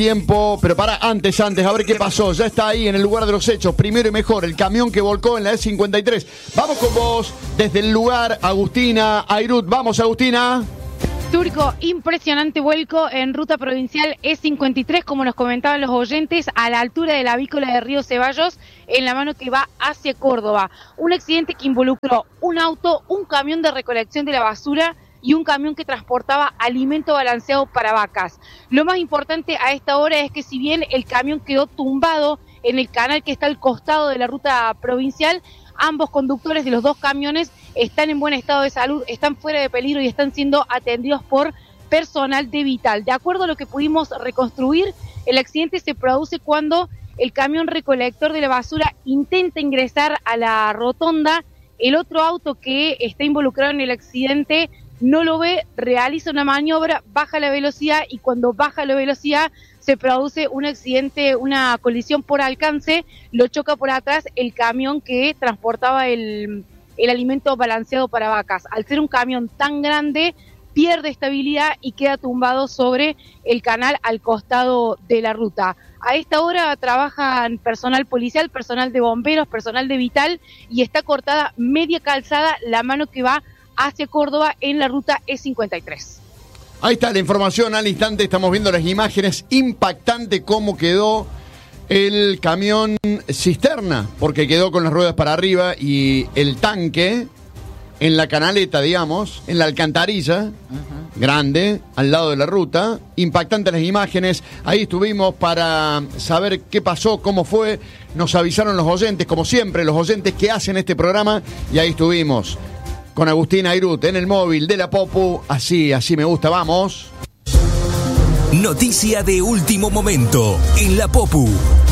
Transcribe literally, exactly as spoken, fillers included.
tiempo, pero para antes, antes, a ver qué pasó. Ya está ahí en el lugar de los hechos, primero y mejor, el camión que volcó en la E cincuenta y tres. Vamos con vos, desde el lugar, Agustina Airut. Vamos, Agustina. Turco, impresionante vuelco en ruta provincial E cincuenta y tres, como nos comentaban los oyentes, a la altura de la avícola de Río Ceballos, en la mano que va hacia Córdoba. Un accidente que involucró un auto, un camión de recolección de la basura y un camión que transportaba alimento balanceado para vacas. Lo más importante a esta hora es que si bien el camión quedó tumbado en el canal que está al costado de la ruta provincial, ambos conductores de los dos camiones están en buen estado de salud, están fuera de peligro y están siendo atendidos por personal de Vital. De acuerdo a lo que pudimos reconstruir, el accidente se produce cuando el camión recolector de la basura intenta ingresar a la rotonda. El otro auto que está involucrado en el accidente no lo ve, realiza una maniobra, baja la velocidad y cuando baja la velocidad se produce un accidente, una colisión por alcance, lo choca por atrás el camión que transportaba el, el alimento balanceado para vacas. Al ser un camión tan grande, pierde estabilidad y queda tumbado sobre el canal al costado de la ruta. A esta hora trabajan personal policial, personal de bomberos, personal de Vital y está cortada media calzada la mano que va hacia Córdoba en la ruta E cincuenta y tres. Ahí está la información al instante, estamos viendo las imágenes, impactante cómo quedó el camión cisterna, porque quedó con las ruedas para arriba y el tanque en la canaleta, digamos, en la alcantarilla, uh-huh. grande, al lado de la ruta. Impactantes las imágenes, ahí estuvimos para saber qué pasó, cómo fue, nos avisaron los oyentes, como siempre, los oyentes que hacen este programa, y ahí estuvimos con Agustina Airut en el móvil de la Popu. Así, así me gusta, vamos. Noticia de último momento en la Popu.